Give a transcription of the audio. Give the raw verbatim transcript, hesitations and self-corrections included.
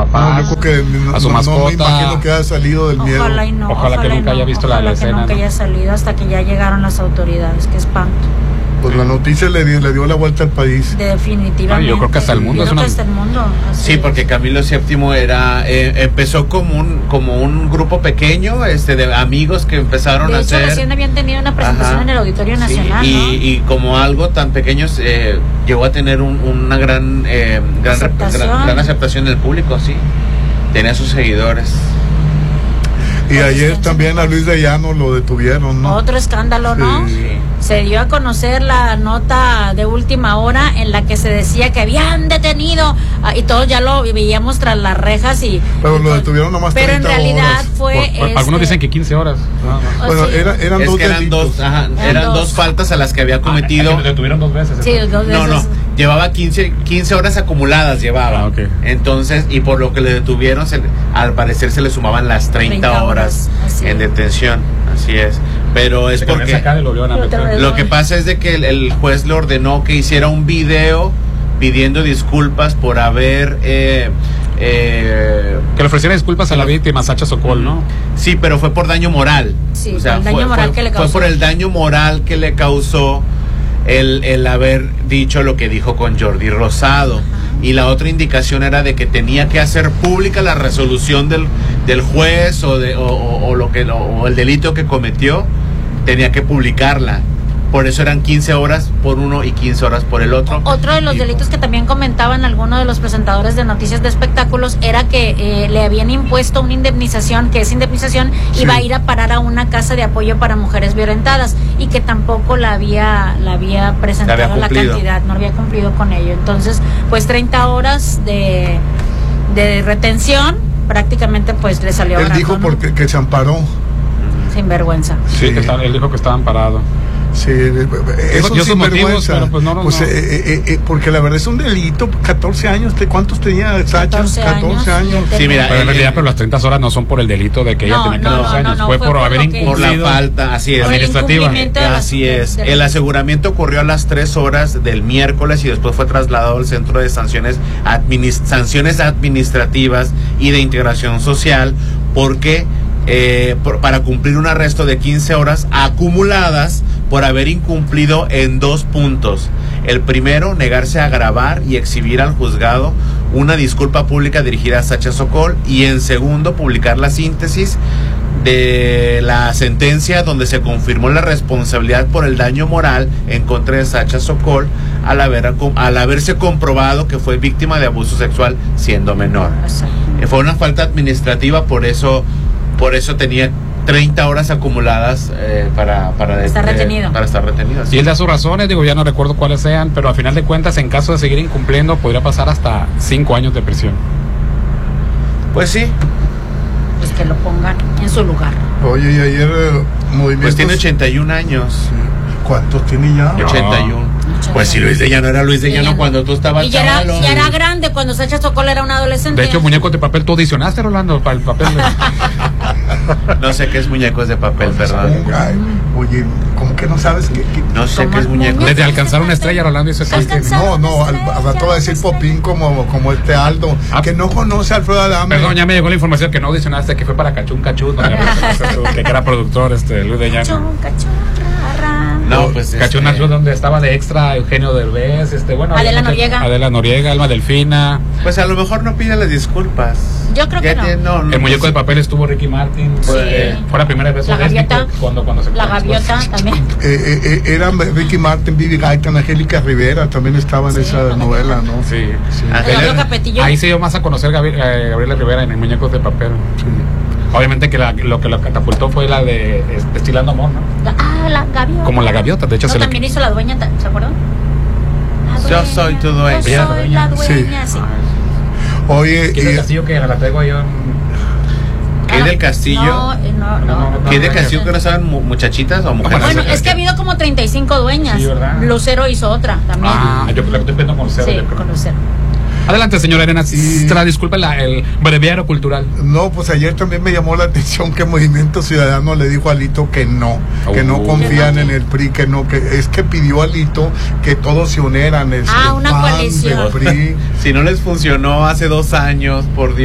papás, no, yo creo que no, a su no, mascota. No me imagino que haya salido del miedo. Ojalá y no. Ojalá, ojalá que nunca no, haya visto la, la escena. Ojalá que nunca haya salido hasta que ya llegaron las autoridades. Qué espanto. Pues la noticia le dio, le dio la vuelta al país. Definitivamente. Ay, yo creo que hasta el mundo Yo es creo una... que hasta el mundo. Sí, es. porque Camilo séptimo era eh, empezó como un como un grupo pequeño, este, de amigos que empezaron de a hecho, hacer. recién habían tenido una presentación Ajá. en el Auditorio Nacional, sí, y, ¿no? y como algo tan pequeño eh, llegó a tener un, una gran eh, gran, Aceptación. gran gran aceptación del público, sí. Tenía sus seguidores. Y ayer también a Luis de Llano lo detuvieron, ¿no? Otro escándalo, ¿no? Sí. Se dio a conocer la nota de última hora en la que se decía que habían detenido ah, y todos ya lo veíamos tras las rejas y Pero y lo todo. detuvieron nomás Pero en treinta realidad horas. fue Por- por- este, algunos dicen que quince horas. No, no. o Bueno, sí. era, eran Es dos que eran delitos. dos, ajá, Eran eran dos. dos faltas a las que había Ah, cometido. es que lo detuvieron dos veces. Sí, dos No, no, veces. llevaba quince, quince horas acumuladas llevaba. Ah, ok. Entonces, y por lo que le detuvieron, se le- al parecer se le sumaban las treinta, treinta horas, horas, así en es. detención. Así es. Pero es Se querían porque sacar y lo volvieron a Otra meter. vez. lo que pasa es de que el, el juez le ordenó que hiciera un video pidiendo disculpas por haber eh, eh, Que le ofreciera disculpas a la víctima, Sacha Sokol, ¿no? sí, pero fue por daño moral. Sí, o sea, por el daño fue, moral fue- que le fue causó. por el daño moral que le causó el, el haber dicho lo que dijo con Jordi Rosado. Y la otra indicación era de que tenía que hacer pública la resolución del, del juez o, de, o, o- o lo que, o, o el delito que cometió, tenía que publicarla. Por eso eran quince horas por uno y quince horas por el otro. Otro de los Y- delitos que también comentaban algunos de los presentadores de noticias de espectáculos era que eh, le habían impuesto una indemnización, que esa indemnización Sí. iba a ir a parar a una casa de apoyo para mujeres violentadas y que tampoco la había la había presentado La había la cumplido. cantidad, no había cumplido con ello. Entonces, pues treinta horas de, de retención, prácticamente pues le salió Él barato, dijo ¿no? porque que se amparó. Sin vergüenza. Sí, Sí. que estaban- él dijo que estaban parados. Sí, eso dio es sus motivos, sinvergüenza. pero pues no, no, Pues, no. eh, eh, eh, porque la verdad es un delito. catorce años, ¿de ¿cuántos tenía Sacha? catorce catorce años. años. Sí, mira, Pero en el- realidad, pero las treinta horas no son por el delito de que ella No, tenía no, catorce no, años. no, fue fue por por haber lo que- por la incumplido. falta, así es. Por el administrativa. incumplimiento de las- Así de- es. de- El aseguramiento ocurrió a las tres horas del miércoles y después fue trasladado al Centro de Sanciones, Adminis- Sanciones Administrativas y de Integración Social porque eh, por- para cumplir un arresto de quince horas acumuladas por haber incumplido en dos puntos. El primero, negarse a grabar y exhibir al juzgado una disculpa pública dirigida a Sacha Sokol, y en segundo, publicar la síntesis de la sentencia donde se confirmó la responsabilidad por el daño moral en contra de Sacha Sokol al, haber, al haberse comprobado que fue víctima de abuso sexual siendo menor. Exacto. Eh, Fue una falta administrativa, por eso por eso tenía treinta horas acumuladas eh, para, para, Estar eh, retenido. para estar retenido. Y él da sus razones, digo, ya no recuerdo cuáles sean, pero a final de cuentas, en caso de seguir incumpliendo, podría pasar hasta cinco años de prisión. Pues sí, Pues que lo pongan en su lugar. Oye, y ayer eh, movimientos... pues tiene ochenta y un años. ¿Cuántos tiene ya? No. ochenta y uno. Pues si Luis de Llano era Luis de Sí, Llano ya. cuando tú estabas Y ya era, chavalo. ya era grande cuando Sacha Sokol era un adolescente. De hecho, muñecos de papel, tú audicionaste, Rolando, para el papel de... No sé qué es muñecos de papel, perdón. Ay, oye, ¿cómo que no sabes qué? qué- No sé ¿Cómo qué es es muñeco. muñeco? Desde alcanzar una estrella, Rolando hizo ese chiste. No, no, al, al rato va a decir Popín como, como este Aldo, Ah. que no conoce a Alfredo Adame. Perdón, ya me llegó la información que no audicionaste, que fue para Cachún Cachún, donde que era productor, este, Luis de Llano. Cachón, cachón, ra, ra. No, pues Cachún este, Cachún, donde estaba de extra Eugenio Derbez, este, bueno, Adela había muchas- Noriega. Adela Noriega, Alma Delfina. pues a lo mejor no pide las disculpas. Yo creo Ya que no. tiene- no, no, El muñeco pues, de papel estuvo Ricky Martin. Sí. Fue, fue la primera vez La lésbico gaviota. cuando, cuando se La gaviota también. Eh, eh, eh, eran Ricky Martin, Vivi Gaitán, Angélica Rivera, también estaba en Sí, esa con novela, ¿no? Sí, sí. Ah, Eduardo Él- Capetillo. Ahí se dio más a conocer Gabriel, eh, Gabriela Rivera en el Muñecos de Papel. Sí. Obviamente que la- lo que lo catapultó fue la de este, Destilando Amor, ¿no? Ah, la gaviota. Como la gaviota, de hecho No, se le... también hizo la dueña, ¿se acuerdan? La Yo dueña, soy tu dueña. Yo Ella soy es la la dueña. dueña, sí. Oye, ¿Quién es el y, castillo que la traigo yo? en- ¿Qué del castillo? No, eh, no, no. No, no, ¿Qué del no, castillo que no saben mu- muchachitas o mujeres? Bueno, es que ha habido como treinta y cinco dueñas. Sí, ¿verdad? Lucero hizo otra también. Ah, yo la estoy viendo con cero, sí, yo creo. con Lucero. Adelante, señora Elena. Y- Tra- Disculpe la, el breviario cultural. no, pues ayer también me llamó la atención que Movimiento Ciudadano le dijo a Alito que no, que no Oh. confían en el P R I, que no, que es que pidió a Alito que todos se unieran. este, Ah, una P A N, coalición. del P R I. Si no les funcionó hace dos años, por Dios.